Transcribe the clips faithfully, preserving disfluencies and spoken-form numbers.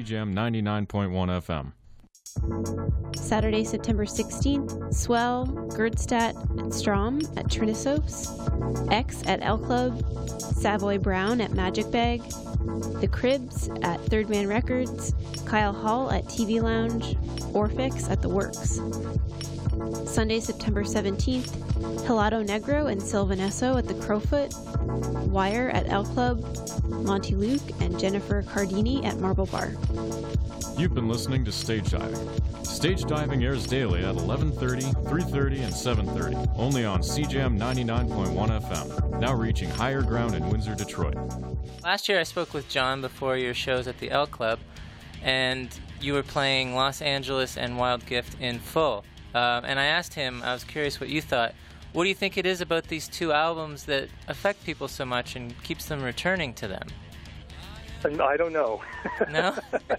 Jam ninety-nine point one F M. Saturday, September sixteenth, Swell, Gerdstadt, and Strom at Trinisos, X at L Club, Savoy Brown at Magic Bag, The Cribs at Third Man Records, Kyle Hall at T V Lounge, Orfix at The Works. Sunday, September seventeenth, Helado Negro and Sylvanesso at the Crowfoot, Wire at L Club, Monty Luke and Jennifer Cardini at Marble Bar. You've been listening to Stage Diving. Stage Diving airs daily at eleven thirty, three thirty, and seven thirty, only on C Jam ninety-nine point one F M, now reaching higher ground in Windsor, Detroit. Last year I spoke with John before your shows at the L Club, and you were playing Los Angeles and Wild Gift in full. Um, and I asked him, I was curious what you thought. What do you think it is about these two albums that affect people so much and keeps them returning to them? I don't know. No?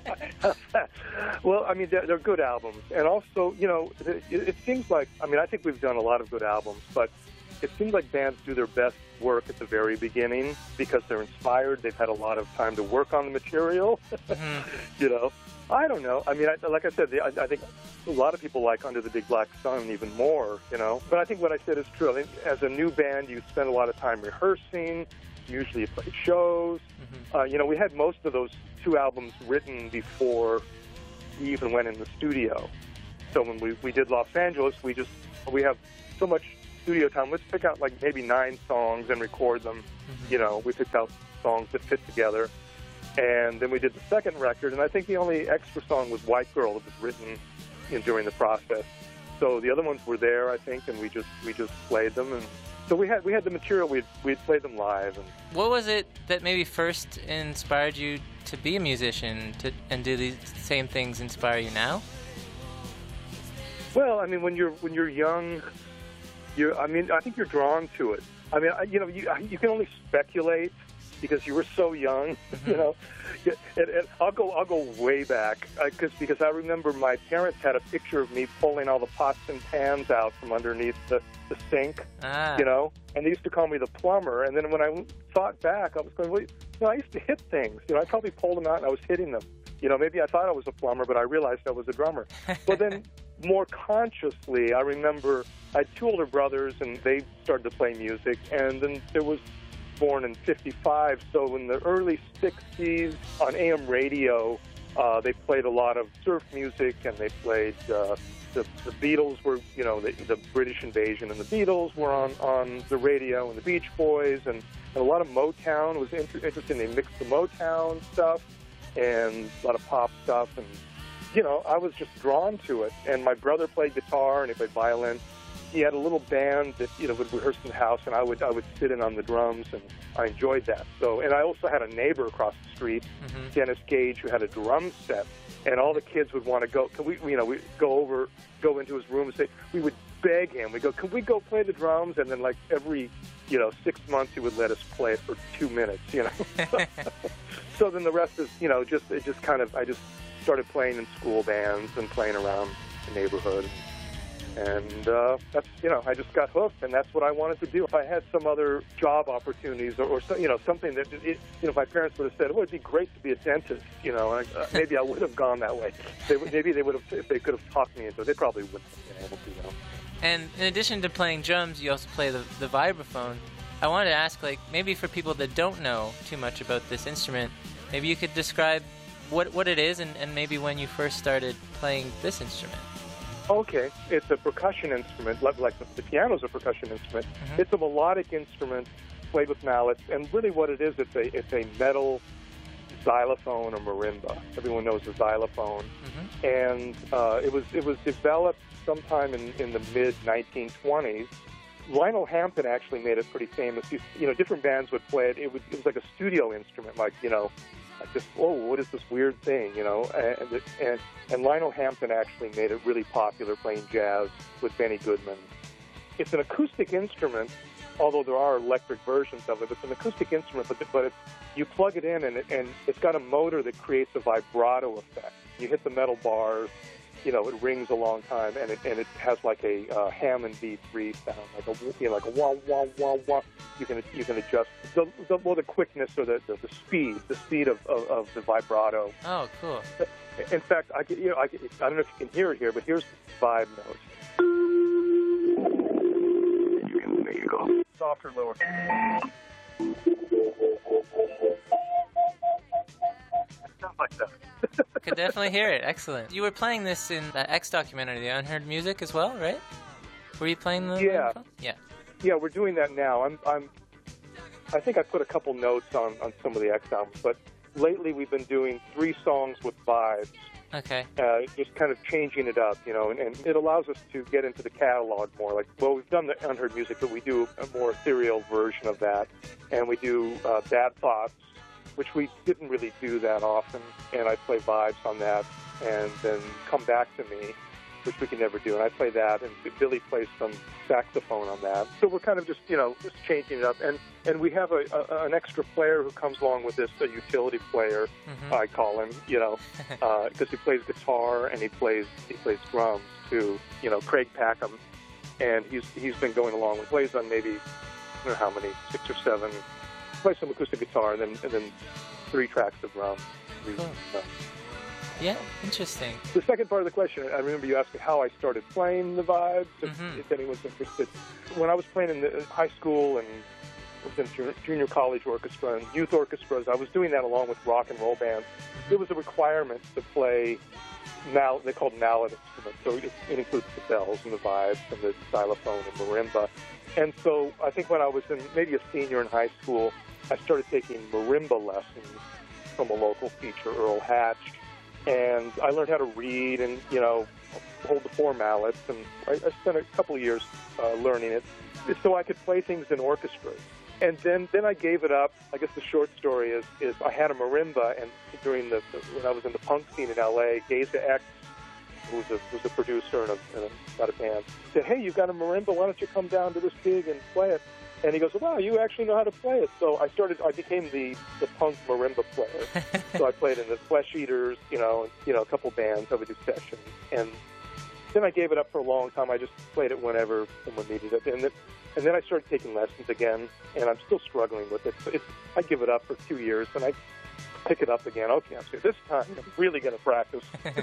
Well, I mean, they're, they're good albums. And also, you know, it, it seems like, I mean, I think we've done a lot of good albums, but it seems like bands do their best work at the very beginning because they're inspired. They've had a lot of time to work on the material, mm-hmm. you know. I don't know. I mean, I, like I said, the, I, I think a lot of people like Under the Big Black Sun even more, you know. But I think what I said is true. I think as a new band, you spend a lot of time rehearsing. Usually you play shows. Mm-hmm. Uh, you know, we had most of those two albums written before we even went in the studio. So when we, we did Los Angeles, we just, we have so much studio time. Let's pick out like maybe nine songs and record them. Mm-hmm. You know, we picked out songs that fit together. And then we did the second record, and I think the only extra song was White Girl that was written in, during the process. So the other ones were there, I think, and we just we just played them. And so we had we had the material. We'd we'd played them live. And what was it that maybe first inspired you to be a musician, to and do these same things inspire you now? Well, I mean, when you're when you're young, you I mean, I think you're drawn to it. I mean, you know, you you can only speculate, because you were so young, you know. And, and I'll go, I'll go way back, because uh, because I remember my parents had a picture of me pulling all the pots and pans out from underneath the, the sink, ah. you know. And they used to call me the plumber. And then when I thought back, I was going, well, you know, I used to hit things. You know, I probably pulled them out and I was hitting them. You know, maybe I thought I was a plumber, but I realized I was a drummer. But then more consciously, I remember I had two older brothers, and they started to play music, and then there was born in fifty-five, so in the early sixties on A M radio, uh, they played a lot of surf music, and they played uh, the, the Beatles were, you know, the, the British Invasion and the Beatles were on, on the radio, and the Beach Boys, and, and a lot of Motown was inter- interesting. They mixed the Motown stuff and a lot of pop stuff, and, you know, I was just drawn to it. And my brother played guitar, and he played violin. He had a little band that, you know, would rehearse in the house, and I would I would sit in on the drums, and I enjoyed that. So, and I also had a neighbor across the street, mm-hmm. Dennis Gage, who had a drum set, and all the kids would want to go. Can we, you know, we go over, go into his room and say, we would beg him. We go, can we go play the drums? And then, like every, you know, six months, he would let us play it for two minutes. You know. So then the rest is, you know, just it just kind of I just started playing in school bands and playing around the neighborhood. And uh, that's, you know, I just got hooked, and that's what I wanted to do. If I had some other job opportunities or, or you know, something that, it, you know, if my parents would have said, well, it'd be great to be a dentist, you know, and, uh, maybe I would have gone that way. They would, maybe they would have, if they could have talked me into it, they probably wouldn't have been able to, you know. And in addition to playing drums, you also play the, the vibraphone. I wanted to ask, like, maybe for people that don't know too much about this instrument, maybe you could describe what, what it is and, and maybe when you first started playing this instrument. Okay, it's a percussion instrument, like, like the, the piano's a percussion instrument. Mm-hmm. It's a melodic instrument played with mallets, and really what it is, it's a it's a metal xylophone or marimba. Everyone knows the xylophone, mm-hmm. and uh, it was it was developed sometime in, in the mid nineteen twenties. Lionel Hampton actually made it pretty famous. You, you know, different bands would play it. It was, it was like a studio instrument, like, you know, like this, oh, what is this weird thing, you know? And, and, and Lionel Hampton actually made it really popular playing jazz with Benny Goodman. It's an acoustic instrument, although there are electric versions of it. It's an acoustic instrument, but, but it's, you plug it in, and, it, and it's got a motor that creates a vibrato effect. You hit the metal bars, you know, it rings a long time, and it and it has like a uh, Hammond B three sound, like a you know, like a wah wah wah wah. You can you can adjust the, the well the quickness or the, the, the speed, the speed of, of, of the vibrato. Oh, cool. In fact, I can, you know I, can, I don't know if you can hear it here, but here's the vibe note. You can there you go. Softer, lower. Sounds like that. Could definitely hear it. Excellent. You were playing this in the X documentary, The Unheard Music, as well, right? Were you playing the? Yeah. Yeah. Yeah, we're doing that now. I'm, I'm, I think I put a couple notes on, on some of the X albums, but lately we've been doing three songs with vibes. Okay. Uh, just kind of changing it up, you know, and, and it allows us to get into the catalog more. Like, well, we've done the Unheard Music, but we do a more ethereal version of that, and we do uh, Bad Thoughts, which we didn't really do that often, and I play vibes on that, and then Come Back to Me, which we can never do, and I play that, and Billy plays some saxophone on that. So we're kind of just, you know, just changing it up, and and we have a, a an extra player who comes along with this, a utility player, mm-hmm. I call him, you know, because uh, he plays guitar and he plays he plays drums too, you know, Craig Packham, and he's he's been going along with plays on maybe I don't know how many, six or seven. Play some acoustic guitar, and then and then three tracks of drums. Cool. Yeah, interesting. The second part of the question, I remember you asked me how I started playing the vibes, if, mm-hmm. if anyone's interested. When I was playing in the high school and was in junior college orchestra and youth orchestras, I was doing that along with rock and roll bands. It was a requirement to play, now they called mallet instruments, so it, it includes the bells and the vibes and the xylophone and marimba. And so I think when I was in maybe a senior in high school, I started taking marimba lessons from a local teacher, Earl Hatch, and I learned how to read and, you know, hold the four mallets, and I, I spent a couple of years uh, learning it so I could play things in orchestras. And then, then I gave it up. I guess the short story is, is I had a marimba, and during the, when I was in the punk scene in L A, Geza X, who was a, was a producer and a, and a, got a band, said, hey, you've got a marimba, why don't you come down to this gig and play it? And he goes, wow, you actually know how to play it. So I started, I became the, the punk marimba player. So I played in the Flesh Eaters, you know, and, you know, a couple bands. I would do sessions. And then I gave it up for a long time. I just played it whenever someone needed it. And then, and then I started taking lessons again, and I'm still struggling with it. So it's, I give it up for two years, and I pick it up again. Okay, I'm this time I'm really going to practice.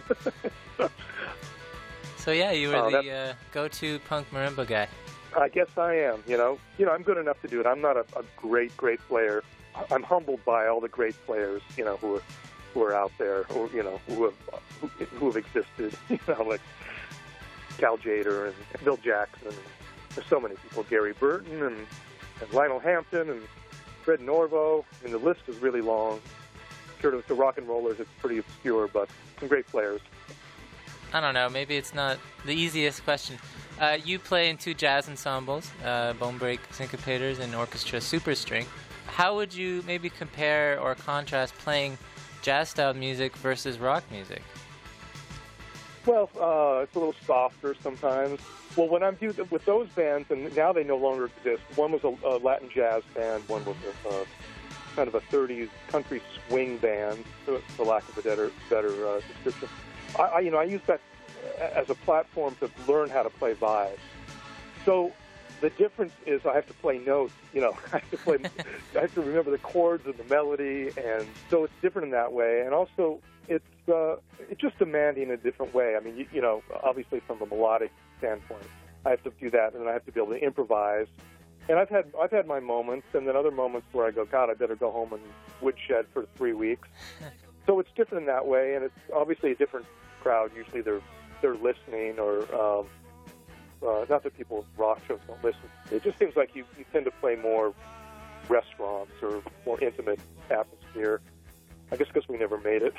So yeah, you were uh, the uh, go-to punk marimba guy. I guess I am, you know. You know, I'm good enough to do it. I'm not a, a great, great player. I'm humbled by all the great players, you know, who are who are out there, or you know, who have who, who have existed. You know, like Cal Jader and Bill Jackson. And there's so many people. Gary Burton and, and Lionel Hampton and Fred Norvo. I mean, the list is really long. Sure, to the rock and rollers, it's pretty obscure, but some great players. I don't know. Maybe it's not the easiest question. Uh, you play in two jazz ensembles, uh, Bonebreak Syncopators and Orchestra Superstring. How would you maybe compare or contrast playing jazz-style music versus rock music? Well, uh, it's a little softer sometimes. Well, when I'm viewed with those bands, and now they no longer exist. One was a, a Latin jazz band. One was a, a kind of a thirties country swing band, for lack of a better, better uh, description. I, I, you know, I use that as a platform to learn how to play vibes. So the difference is I have to play notes. You know, I have to play. I have to remember the chords and the melody, and so it's different in that way. And also, it's uh, it's just demanding in a different way. I mean, you, you know, obviously from a melodic standpoint, I have to do that, and then I have to be able to improvise. And I've had I've had my moments, and then other moments where I go, God, I better go home and woodshed for three weeks. So it's different in that way, and it's obviously a different crowd. Usually they're they're listening, or um, uh, not that people with rock shows don't listen. It just seems like you, you tend to play more restaurants or more intimate atmosphere. I guess because we never made it.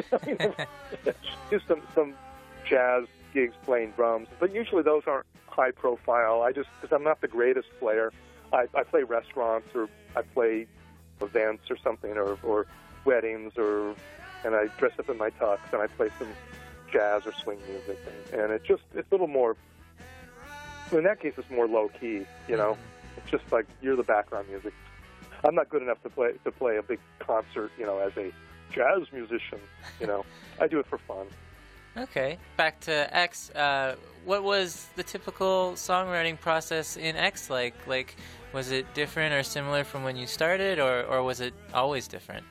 Do some some jazz gigs playing drums, but usually those aren't high profile. I just because I'm not the greatest player. I, I play restaurants, or I play events or something, or, or weddings, or and I dress up in my tux and I play some jazz or swing music, and, and it just it's a little more. In that case, it's more low key. You know, it's just like you're the background music. I'm not good enough to play to play a big concert, you know, as a jazz musician. You know, I do it for fun. Okay, back to X. Uh, what was the typical songwriting process in X like? Like, was it different or similar from when you started, or, or was it always different?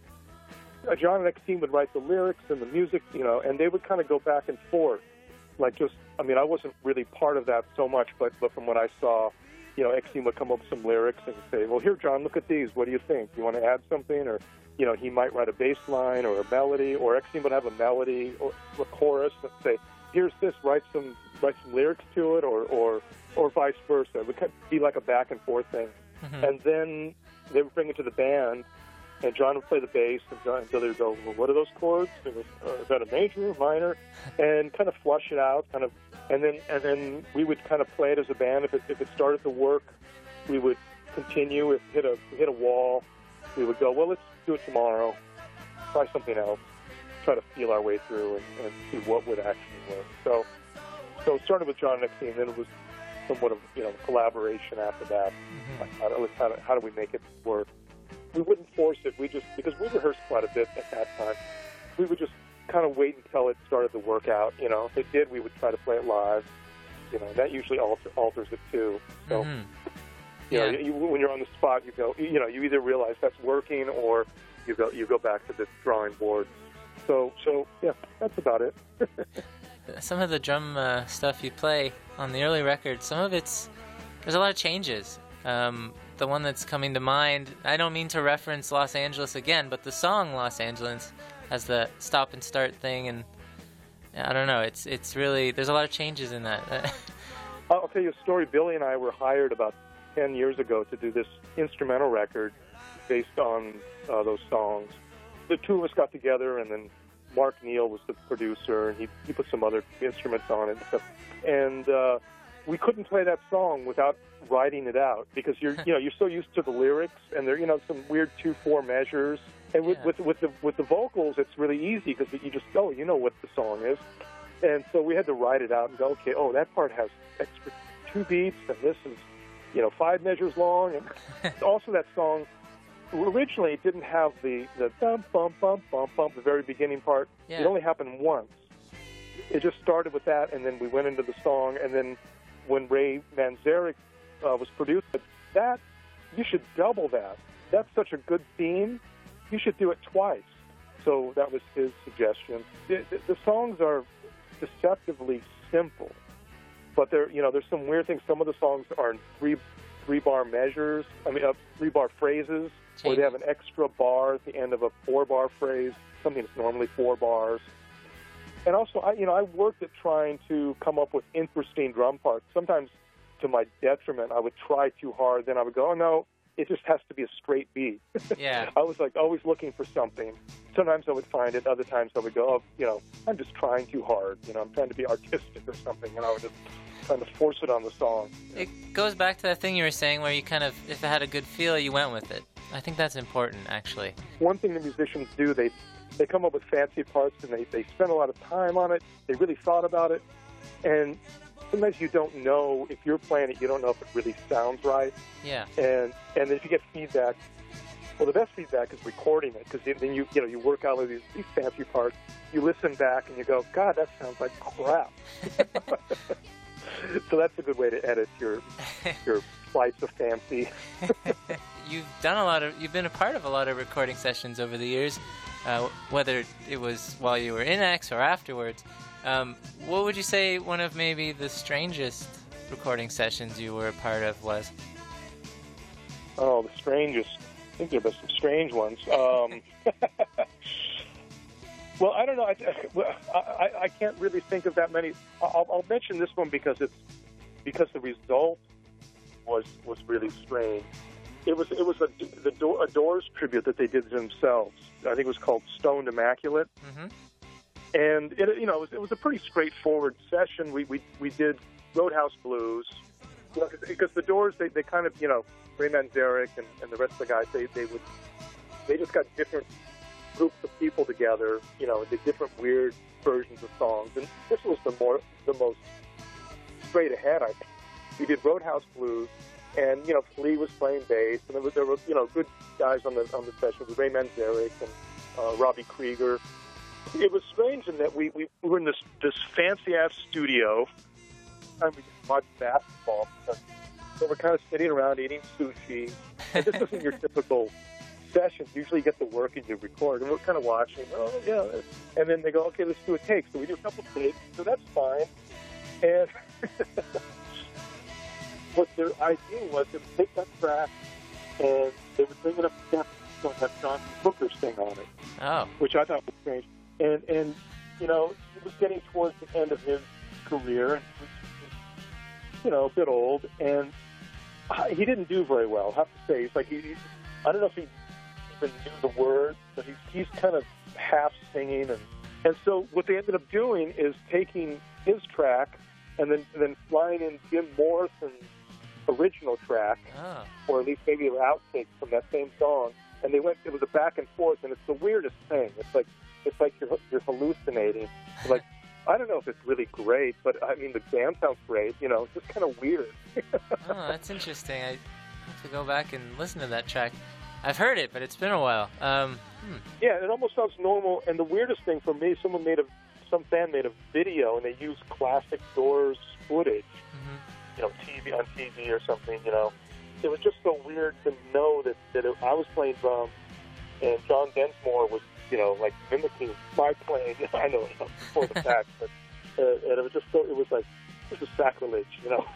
Uh, John and Exene would write the lyrics and the music, you know, and they would kind of go back and forth. Like just, I mean, I wasn't really part of that so much, but, but from what I saw, you know, Exene would come up with some lyrics and say, well, here, John, look at these. What do you think? You want to add something? Or, you know, he might write a bass line or a melody, or Exene would have a melody or a chorus and say, here's this, write some write some lyrics to it, or, or, or vice versa. It would kind of be like a back and forth thing. Mm-hmm. And then they would bring it to the band, and John would play the bass, and John and Billy would go, well, what are those chords? And was, uh, is that a major, minor? And kind of flush it out, kind of, and then and then we would kind of play it as a band. If it if it started to work, we would continue. If it hit a hit a wall, we would go, well, let's do it tomorrow. Try something else. Try to feel our way through and, and see what would actually work. So, so it started with John and Exene, and then it was somewhat of, you know, collaboration after that. Mm-hmm. Like, how, do, how, do, how do we make it work? We wouldn't force it. We just, because we rehearsed quite a bit at that time, we would just kind of wait until it started to work out. You know, if it did, we would try to play it live. You know, that usually alter, alters it too. So, mm-hmm. you know, yeah. you, when you're on the spot, you go, you know, you either realize that's working, or you go, you go back to the drawing board. So, so yeah, that's about it. Some of the drum uh, stuff you play on the early records, some of it's, there's a lot of changes. Um, the one that's coming to mind, I don't mean to reference Los Angeles again, but the song Los Angeles has the stop and start thing, and I don't know, it's it's really, there's a lot of changes in that. I'll tell you a story. Billy and I were hired about ten years ago to do this instrumental record based on uh, those songs. The two of us got together, and then Mark Neal was the producer, and he, he put some other instruments on it and stuff. And uh, we couldn't play that song without writing it out, because you're you know you're so used to the lyrics, and there you know some weird two four measures. And with, yeah. with with the with the vocals, it's really easy because you just go, you know what the song is. And so we had to write it out and go, okay, oh, that part has extra two beats, and this is you know five measures long. And also that song, originally it didn't have the the bum bum bum bum bum the very beginning part. Yeah. It only happened once. It just started with that, and then we went into the song. And then when Ray Manzarek uh, was produced, that you should double that. That's such a good theme. You should do it twice. So that was his suggestion. The, the, the songs are deceptively simple, but there you know there's some weird things. Some of the songs are in three three bar measures. I mean, uh, three bar phrases. Or they have an extra bar at the end of a four-bar phrase, something that's normally four bars. And also, I, you know, I worked at trying to come up with interesting drum parts. Sometimes, to my detriment, I would try too hard. Then I would go, oh, no, it just has to be a straight beat. Yeah. I was, like, always looking for something. Sometimes I would find it. Other times I would go, oh, you know, I'm just trying too hard. You know, I'm trying to be artistic or something. And I would just trying to force it on the song. It goes back to that thing you were saying where you kind of, if it had a good feel, you went with it. I think that's important, actually. One thing the musicians do, they they come up with fancy parts, and they, they spend a lot of time on it. They really thought about it. And sometimes you don't know, if you're playing it, you don't know if it really sounds right. Yeah. And and if you get feedback, well, the best feedback is recording it, because then you you know you work out these, these fancy parts. You listen back, and you go, God, that sounds like crap. So that's a good way to edit your your flights of fancy. You've done a lot of, you've been a part of a lot of recording sessions over the years, uh, whether it was while you were in X or afterwards. Um, what would you say one of maybe the strangest recording sessions you were a part of was? Oh, the strangest. I think there have been some strange ones. Um, well, I don't know. I, I, I can't really think of that many. I'll, I'll mention this one because it's because the result was was really strange. It was it was a the Do- a Doors tribute that they did to themselves. I think it was called Stoned Immaculate, mm-hmm. and it you know it was, it was a pretty straightforward session. We we we did Roadhouse Blues, you know, because the Doors they, they kind of you know Ray Manzarek and, and the rest of the guys they they would they just got different groups of people together, you know, did different weird versions of songs, and this was the more the most straight ahead. I think we did Roadhouse Blues. And you know, Flea was playing bass, and there were, there were you know good guys on the on the session with Ray Manzarek and uh, Robbie Krieger, it was strange in that we, we were in this, this fancy-ass studio. And we just watched basketball. So we're kind of sitting around eating sushi. And this isn't your typical session. Usually you get to work and you record. And we're kind of watching. Oh, yeah. And then they go, okay, let's do a take. So we do a couple takes. So that's fine. And what their idea was to take that track and they would bring it up to so have John Booker's thing on it. Oh. Which I thought was strange. And, and you know, he was getting towards the end of his career, and he was, you know, a bit old, and he didn't do very well, I have to say. He's like, he, he, I don't know if he even knew the words, but he's, he's kind of half singing. And, and so what they ended up doing is taking his track and then, and then flying in Jim Morrison's original track, oh. or at least maybe an outtake from that same song. And they went, it was a back and forth, and it's the weirdest thing. It's like, it's like you're, you're hallucinating. Like, I don't know if it's really great, but I mean, the band sounds great, you know, it's just kind of weird. Oh, that's interesting. I have to go back and listen to that track. I've heard it, but it's been a while. Um, hmm. Yeah, it almost sounds normal. And the weirdest thing for me, someone made a, some fan made a video, and they used classic Doors footage, mm-hmm. you know, T V on T V or something, you know. It was just so weird to know that, that it, I was playing drums and John Densmore was, you know, like mimicking my playing. I know it's before the fact, but uh, and it was just so, it was like, it was sacrilege, you know.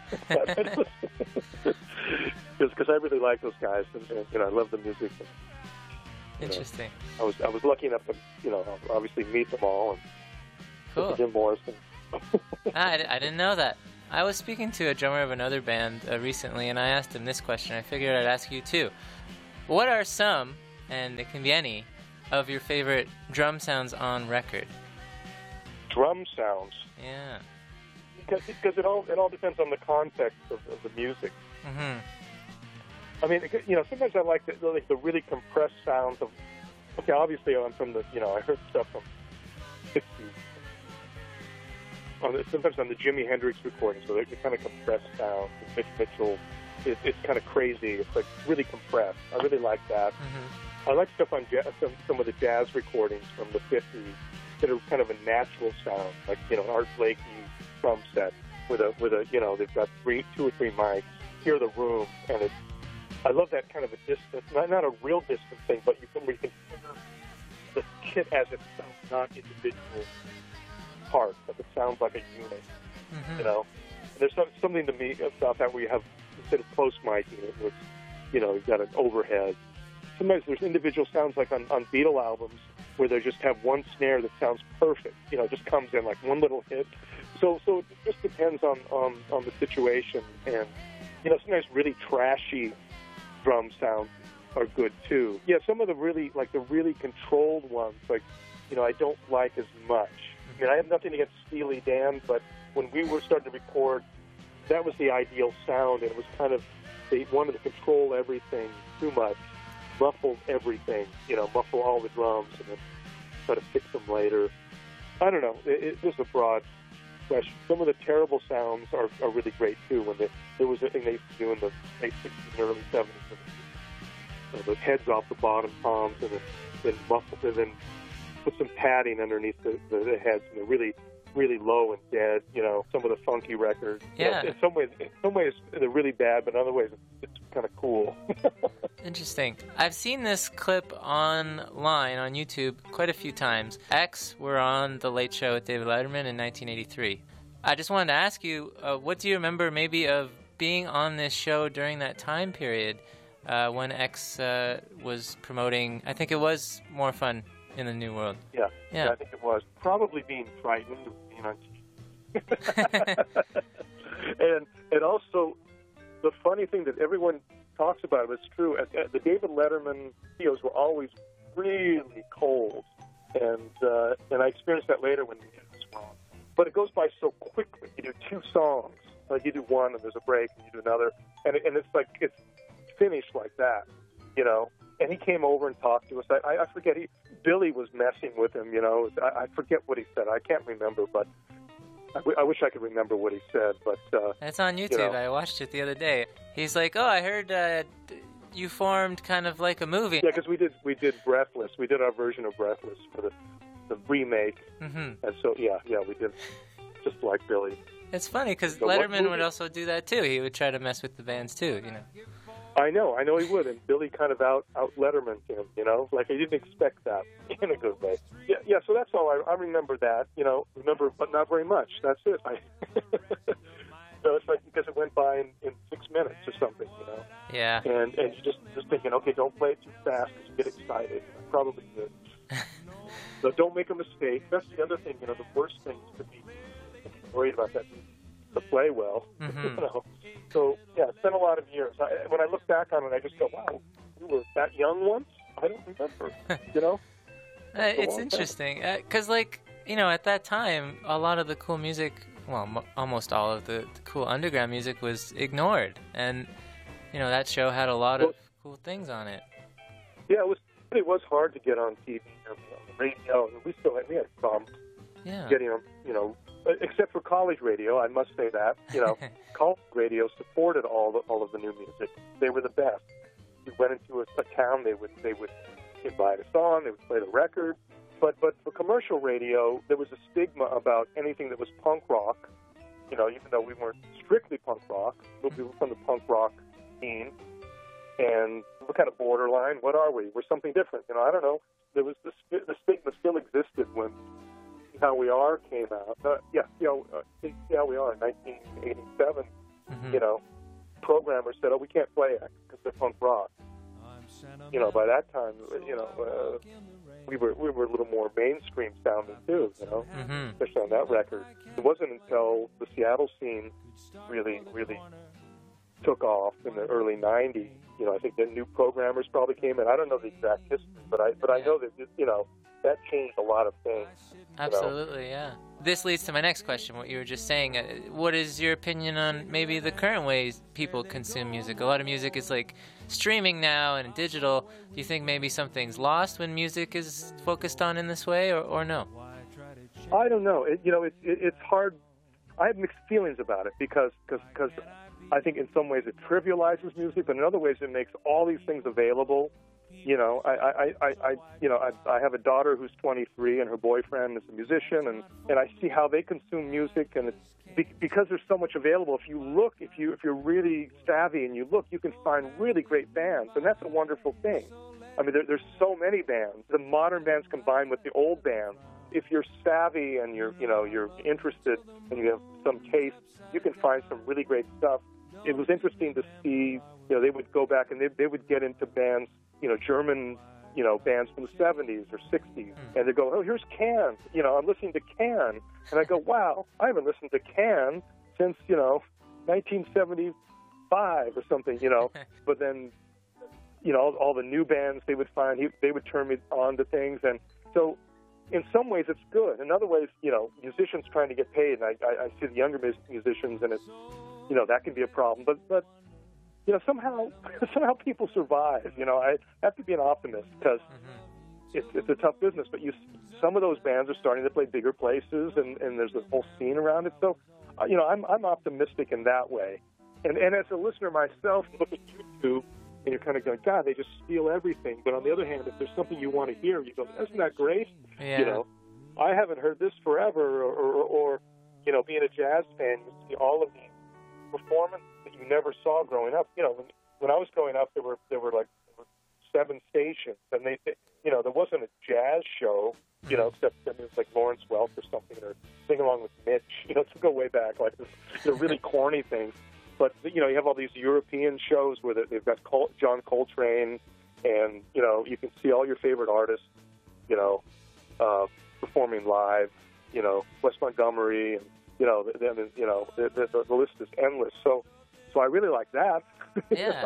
Because I really like those guys, and, and you know, I love the music. And, Interesting. Know, I was I was lucky enough to, you know, obviously meet them all. And cool. Jim Morrison. I, I didn't know that. I was speaking to a drummer of another band uh, recently, and I asked him this question. I figured I'd ask you too. What are some, and it can be any, of your favorite drum sounds on record? Drum sounds? Yeah. Because, because it all it all depends on the context of, of the music. Mm-hmm. I mean, you know, sometimes I like the, like the really compressed sounds of. Okay, obviously I'm from the, you know, I heard stuff from sixties. On the, sometimes on the Jimi Hendrix recordings, so they're kind of compressed sound. Mitch Mitchell, it, it's kind of crazy. It's like really compressed. I really like that. Mm-hmm. I like stuff on jazz, some some of the jazz recordings from the fifties that are kind of a natural sound, like, you know, Art Blakey drum set with a with a you know, they've got three, two or three mics. Hear the room, and it's. I love that kind of a distance, not not a real distant thing, but you can where you can hear the kit as it sounds, not individual parts, but it sounds like a unit. Mm-hmm. You know, and there's some, something to me about that where you have, instead of close miking, it was, you know, you've got an overhead. Sometimes there's individual sounds like on, on Beatle albums where they just have one snare that sounds perfect. You know, just comes in like one little hit. So, so it just depends on, on, on the situation. And, you know, sometimes really trashy drum sounds are good too. Yeah, some of the really, like the really controlled ones, like, you know, I don't like as much. I mean, I have nothing against Steely Dan, but when we were starting to record, that was the ideal sound, and it was kind of, they wanted to control everything too much, muffle everything, you know, muffle all the drums, and then try to fix them later. I don't know. It, it, this is a broad question. Some of the terrible sounds are, are really great, too. When they, there was a thing they used to do in the late sixties and early seventies, you know, the heads off the bottom toms, and then, then muffle, and then put some padding underneath the, the, the heads, and they're really, really low and dead. You know, some of the funky records. Yeah. You know, in some ways, in some ways they're really bad, but in other ways it's kind of cool. Interesting. I've seen this clip online on YouTube quite a few times. X were on The Late Show with David Letterman in nineteen eighty-three. I just wanted to ask you, uh, what do you remember maybe of being on this show during that time period uh, when X uh, was promoting? I think it was More Fun in the New World. Yeah, yeah, yeah, I think it was. Probably being frightened of being on T V. and and also, the funny thing that everyone talks about, it's true, at, at the David Letterman videos were always really cold. And uh, and I experienced that later when the music was wrong. But it goes by so quickly. You do two songs. Like you do one and there's a break and you do another. And, it, and it's like, it's finished like that, you know. And he came over and talked to us. I, I forget, he, Billy was messing with him, you know. I, I forget what he said. I can't remember, but I, w- I wish I could remember what he said. But uh, it's on YouTube. You know. I watched it the other day. He's like, oh, I heard uh, you formed kind of like a movie. Yeah, because we did we did Breathless. We did our version of Breathless for the the remake. Mm-hmm. And so, yeah, yeah, we did just like Billy. It's funny because So what Letterman movie- would also do that too. He would try to mess with the bands too, you know. I know, I know he would, and Billy kind of out out Letterman him, you know, like I didn't expect that in a good way. Yeah, yeah. So that's all I, I remember that, you know, remember, but not very much. That's it. I, so it's like because it went by in, in six minutes or something, you know. Yeah. And and you just just thinking, okay, don't play it too fast because you get excited. I probably did. So don't make a mistake. That's the other thing, you know. The worst thing is to be worried about that to play well. Mm-hmm. You know. So yeah, it's been a lot of years. I, when I look back on it, I just go, wow, we were that young once. I don't remember. You know. Uh, it's interesting because, uh, like, you know, at that time, a lot of the cool music, well, m- almost all of the, the cool underground music was ignored, and you know that show had a lot well, of cool things on it. Yeah, it was. It was hard to get on T V and on the radio. And we still had, we had problems Yeah. getting on, you know, except for college radio. I must say that, you know, college radio supported all the, all of the new music. They were the best. You went into a, a town, they would they would invite us on, they would play the record. But but for commercial radio, there was a stigma about anything that was punk rock. You know, even though we weren't strictly punk rock, but we were from the punk rock scene. And we're kind of borderline. What are we? We're something different. You know, I don't know. There was the, the stigma still existed when See How We Are came out. Uh, yeah, you know, uh, See How We Are in nineteen eighty-seven. Mm-hmm. You know, programmers said, "Oh, we can't play it because they're punk rock." You know, by that time, you know, uh, we were we were a little more mainstream sounding too. You know, Mm-hmm. especially on that record. It wasn't until the Seattle scene really, really took off in the early nineties. You know, I think the new programmers probably came in. I don't know the exact history, but I but I know that, you know, that changed a lot of things. Absolutely, yeah. This leads to my next question, what you were just saying. Uh, what is your opinion on maybe the current ways people consume music? A lot of music is like streaming now and digital. Do you think maybe something's lost when music is focused on in this way, or, or no? I don't know. It, you know, it, it, it's hard. I have mixed feelings about it because cause, cause I think in some ways it trivializes music, but in other ways it makes all these things available. You know, I, I, I, I you know, I, I have a daughter who's twenty-three, and her boyfriend is a musician, and, and I see how they consume music, and it's be, because there's so much available. If you look, if you if you're really savvy and you look, you can find really great bands, and that's a wonderful thing. I mean, there, there's so many bands. The modern bands combined with the old bands. If you're savvy and you're, you know, you're interested and you have some taste, you can find some really great stuff. It was interesting to see, you know, they would go back and they they would get into bands, you know, German, you know, bands from the seventies or sixties, and they go, oh, here's Can. You know, I'm listening to Can, and I go, wow, I haven't listened to Can since, you know, nineteen seventy-five or something, you know. But then, you know, all, all the new bands they would find, he, they would turn me on to things, and so. In some ways, it's good. In other ways, you know, musicians trying to get paid, and I, I, I see the younger mus- musicians, and it's, you know, that can be a problem. But, but you know, somehow, somehow people survive. You know, I have to be an optimist because mm-hmm. it's it's a tough business. But you, some of those bands are starting to play bigger places, and, and there's a whole scene around it. So, uh, you know, I'm I'm optimistic in that way. And and as a listener myself, look at YouTube. And you're kind of going, God, they just steal everything. But on the other hand, if there's something you want to hear, you go, isn't that great? Yeah. You know, I haven't heard this forever. Or, or, or, you know, being a jazz fan, you see all of these performances that you never saw growing up. You know, when, when I was growing up, there were there were like there were seven stations, and they, they, you know, there wasn't a jazz show, you know, except I mean, it was like Lawrence Welk or something, or Sing Along with Mitch. You know, to go way back, like this, the really corny things. But, you know, you have all these European shows where they've got Col- John Coltrane, and, you know, you can see all your favorite artists, you know, uh, performing live, you know, Wes Montgomery, and, you know, then, you know, the, the, the list is endless. So, so I really like that. Yeah.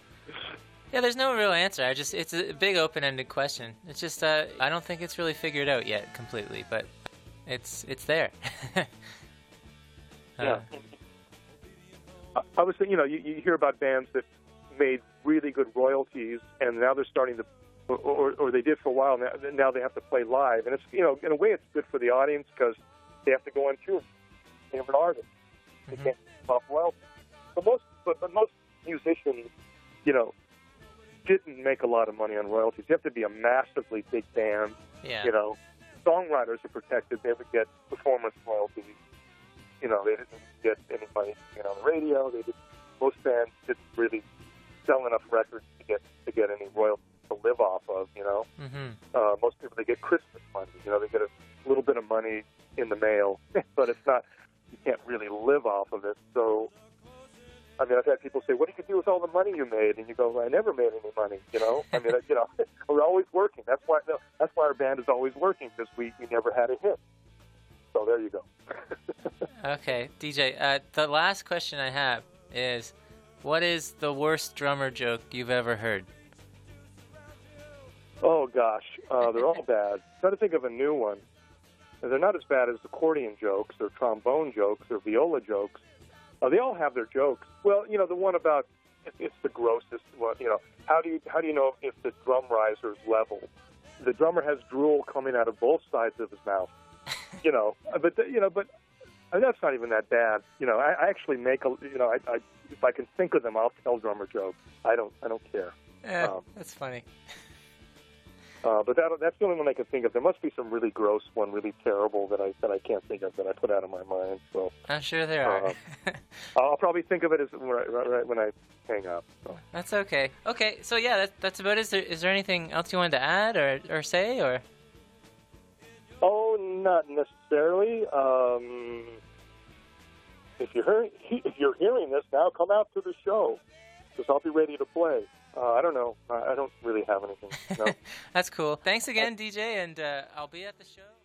Yeah, there's no real answer. I just, it's a big open-ended question. It's just, uh, I don't think it's really figured out yet completely, but it's, it's there. uh, yeah. I was thinking, you know, you, you hear about bands that made really good royalties, and now they're starting to, or, or, or they did for a while, now, now they have to play live. And it's, you know, in a way it's good for the audience because they have to go on tour with favorite artists. They mm-hmm. can't keep up well. But most, but, but most musicians, you know, didn't make a lot of money on royalties. You have to be a massively big band, yeah. you know, songwriters are protected. They would get performance royalties. You know, they didn't get any money you know, on the radio. They didn't, most bands didn't really sell enough records to get to get any royalties to live off of. You know, Mm-hmm. uh, most people they get Christmas money. You know, they get a little bit of money in the mail, but it's not. You can't really live off of it. So, I mean, I've had people say, "What do you do with all the money you made?" And you go, "I never made any money." You know, I mean, you know, we're always working. That's why. No, that's why our band is always working because we we never had a hit. So there you go. Okay, D J. Uh, the last question I have is, what is the worst drummer joke you've ever heard? Oh gosh, uh, they're all bad. Try to think of a new one. They're not as bad as accordion jokes or trombone jokes or viola jokes. Uh, they all have their jokes. Well, you know, the one about it's the grossest one. You know, how do you how do you know if the drum riser is level? The drummer has drool coming out of both sides of his mouth. You know, but the, you know, but I mean, that's not even that bad. You know, I, I actually make a you know, I, I if I can think of them, I'll tell drummer jokes. I don't I don't care. Eh, Um, that's funny. Uh, but that, that's the only one I can think of. There must be some really gross one, really terrible that I that I can't think of that I put out of my mind. So I'm sure there are. Uh, I'll probably think of it as right, right, right when I hang up. So. That's okay. Okay, so yeah, that, that's about it. Is there, is there anything else you wanted to add or, or say? Or Oh, not necessarily. Um, if you're hearing, if you're hearing this now, come out to the show because I'll be ready to play. Uh, I don't know. I, I don't really have anything. No. That's cool. Thanks again, D J, and uh, I'll be at the show.